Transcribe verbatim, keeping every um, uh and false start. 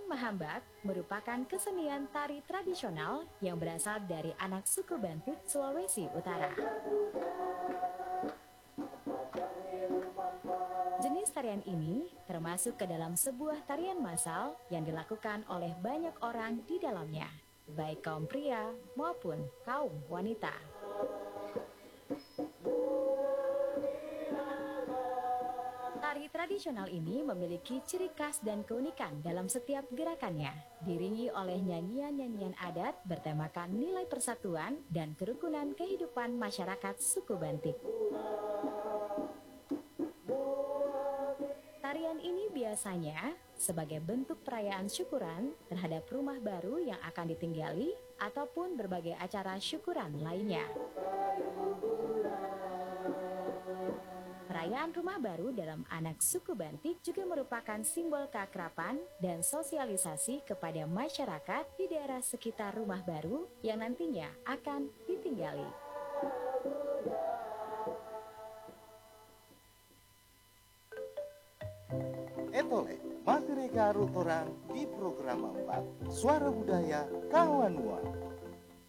Tarian Mahambak merupakan kesenian tari tradisional yang berasal dari anak suku Bantik, Sulawesi Utara. Jenis tarian ini termasuk ke dalam sebuah tarian massal yang dilakukan oleh banyak orang di dalamnya, baik kaum pria maupun kaum wanita. Tari tradisional ini memiliki ciri khas dan keunikan dalam setiap gerakannya, diiringi oleh nyanyian-nyanyian adat bertemakan nilai persatuan dan kerukunan kehidupan masyarakat suku Bantik. Tarian ini biasanya sebagai bentuk perayaan syukuran terhadap rumah baru yang akan ditinggali ataupun berbagai acara syukuran lainnya. Perayaan rumah baru dalam anak suku Bantik juga merupakan simbol keakraban dan sosialisasi kepada masyarakat di daerah sekitar rumah baru yang nantinya akan ditinggali. Etole, masih reka orang di program empat Suara Budaya Kawanua.